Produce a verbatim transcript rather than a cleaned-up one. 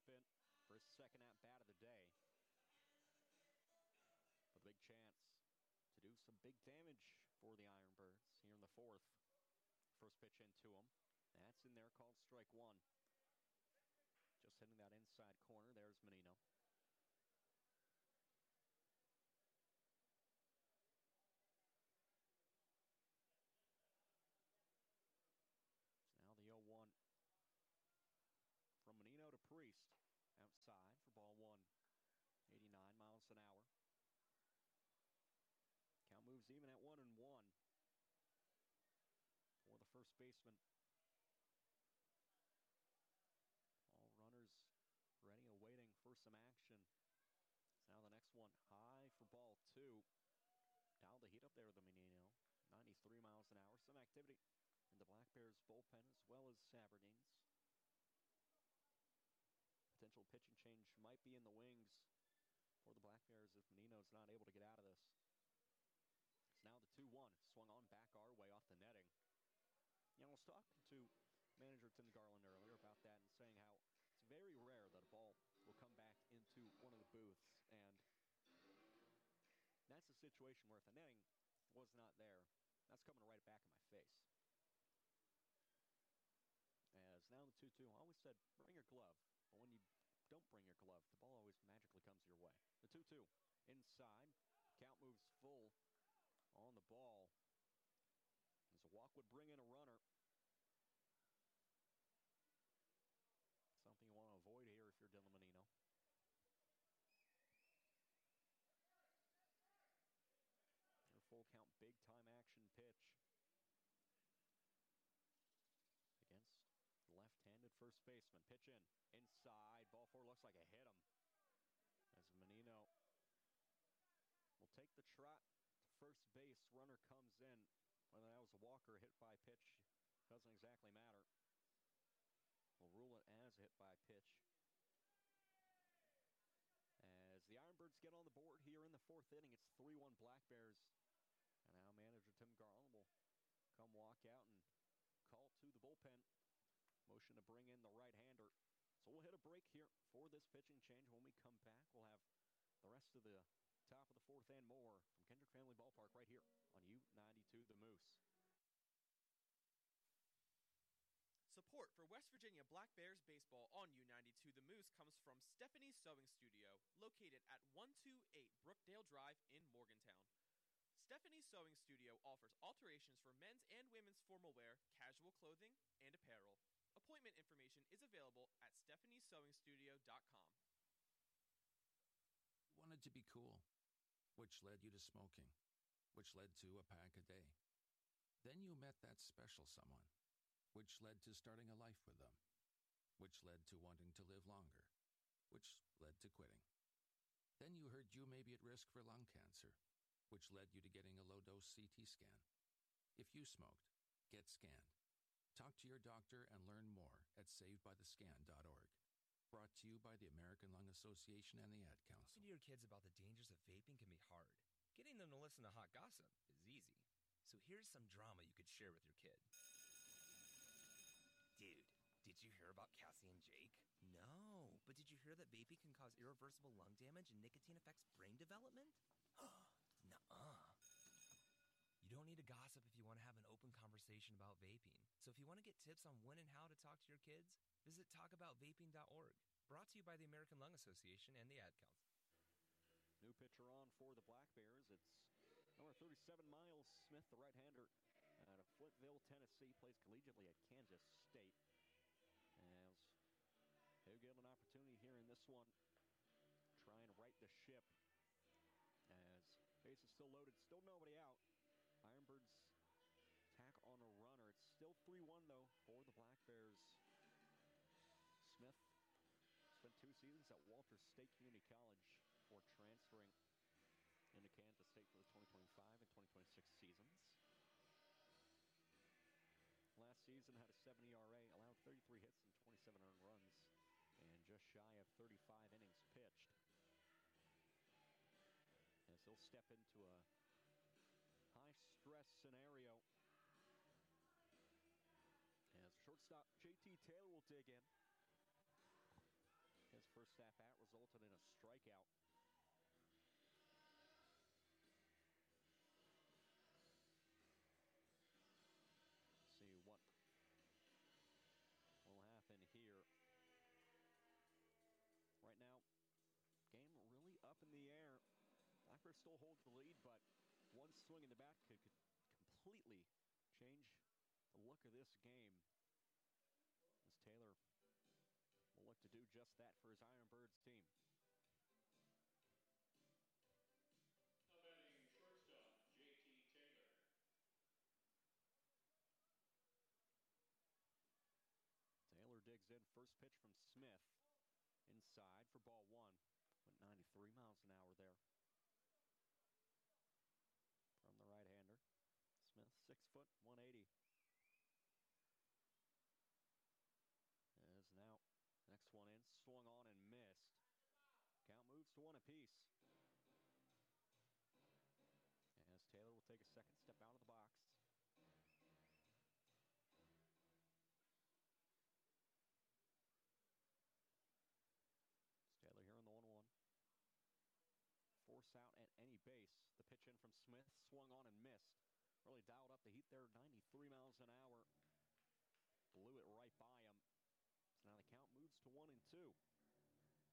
step in for his second at-bat of the day. With a big chance to do some big damage for the Ironbirds here in the fourth. First pitch into him. That's in there, called strike one. Just hitting that inside corner. There's Menino. So now the oh one from Menino to Priest. Outside for ball one. eighty-nine miles an hour. Count moves even at one and one for the first baseman. All runners ready, awaiting for some action. So now the next one high for ball two. Dialed the heat up there with the Menino. ninety-three miles an hour. Some activity in the Black Bears bullpen as well as Aberdeen's. Potential pitching change might be in the wings for the Black Bears if Menino's not able to get out of this. It's now the two one. Swung on back our way off the netting. You know, I was talking to manager Tim Garland earlier about that and saying how it's very rare that a ball will come back into one of the booths. And that's a situation where if the netting was not there, that's coming right back in my face. As now the two two, I always said, bring your glove. But when you don't bring your glove, the ball always magically comes your way. The two two inside. Count moves full on the ball. As a walk would bring in a runner. Something you want to avoid here if you're Dylan Menino. Your full count, big time action pitch against the left-handed first baseman. Pitch in, inside, ball four, looks like it hit him. As Menino will take the trot to first base, runner comes in. Whether that was a walk or a hit by pitch doesn't exactly matter. We'll rule it as a hit by pitch. As the Ironbirds get on the board here in the fourth inning, it's three one Black Bears. And now manager Tim Garland will come walk out and call to the bullpen. Motion to bring in the right-hander. So we'll hit a break here for this pitching change. When we come back, we'll have the rest of the top of the fourth and more from Kendrick Family Ballpark right here on U ninety-two The Moose. Support for West Virginia Black Bears baseball on U ninety-two The Moose comes from Stephanie's Sewing Studio, located at one twenty-eight Brookdale Drive in Morgantown. Stephanie's Sewing Studio offers alterations for men's and women's formal wear, casual clothing, and apparel. Appointment information is available at stephanies sewing studio dot com. You wanted to be cool, which led you to smoking, which led to a pack a day. Then you met that special someone, which led to starting a life with them, which led to wanting to live longer, which led to quitting. Then you heard you may be at risk for lung cancer, which led you to getting a low-dose C T scan. If you smoked, get scanned. Talk to your doctor and learn more at saved by the scan dot org. Brought to you by the American Lung Association and the Ad Council. Talking to your kids about the dangers of vaping can be hard. Getting them to listen to hot gossip is easy. So here's some drama you could share with your kid. Dude, did you hear about Cassie and Jake? No, but did you hear that vaping can cause irreversible lung damage and nicotine affects brain development? Nuh-uh. You don't need to gossip if you want to have an open conversation about vaping. So if you want to get tips on when and how to talk to your kids, visit talk about vaping dot org. Brought to you by the American Lung Association and the Ad Council. New pitcher on for the Black Bears. It's number thirty-seven, Miles Smith, the right-hander out of Flintville, Tennessee. Plays collegiately at Kansas State. As he'll get an opportunity here in this one. Try and right the ship. As base is still loaded, still nobody out. Ironbirds tack on a runner. It's still three one, though, for the Black Bears. Smith spent two seasons at Walters State Community College before transferring into Kansas State for the twenty twenty-five and twenty twenty-six seasons. Last season had a seven E R A, allowed thirty-three hits and twenty-seven earned runs, and just shy of thirty-five innings pitched. As he'll step into a high-stress scenario. As shortstop J T Taylor will dig in. As first half at resulted in a strikeout. See what will happen here. Right now, game really up in the air. Blackbears still hold the lead, but one swing in the bat could, could completely change the look of this game. As Taylor will look to do just that for his Ironbirds team. Now batting shortstop, J T Taylor. Taylor digs in. First pitch from Smith. Inside for ball one. Went ninety-three miles an hour there. From the right-hander. Smith, six foot, one eighty. As now, next one in, swung on and missed. Count moves to one apiece. As Taylor will take a second step out of the box. Taylor here on the one one. Force out at any base. The pitch in from Smith, swung on and missed. Really dialed up the heat there, ninety-three miles an hour. Blew it right by him. So now the count moves to one and two.